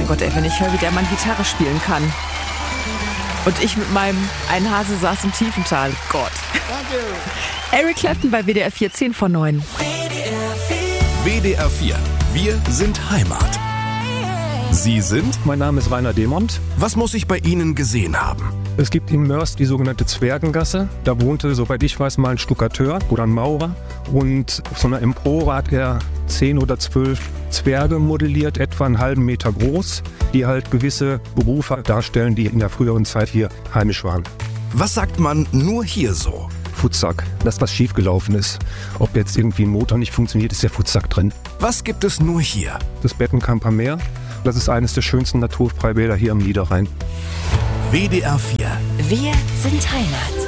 Mein Gott, ey, wenn ich höre, wie der Mann Gitarre spielen kann. Und ich mit meinem Ein Hase saß im Tiefental. Gott. Eric Clapton bei WDR 4, 10 vor 9. WDR 4. Wir sind Heimat. Sie sind? Mein Name ist Rainer Demont. Was muss ich bei Ihnen gesehen haben? Es gibt in Mörs die sogenannte Zwergengasse. Da wohnte, soweit ich weiß, mal ein Stuckateur oder ein Maurer. Und auf so einer Empore hat er 10 oder 12 Zwerge modelliert, etwa einen halben Meter groß, die halt gewisse Berufe darstellen, die in der früheren Zeit hier heimisch waren. Was sagt man nur hier so? Futsack, das was schiefgelaufen ist. Ob jetzt irgendwie ein Motor nicht funktioniert, ist der Futsack drin. Was gibt es nur hier? Das Bettenkamper Meer, das ist eines der schönsten Naturfreibäder hier am Niederrhein. WDR 4. Wir sind Heimat.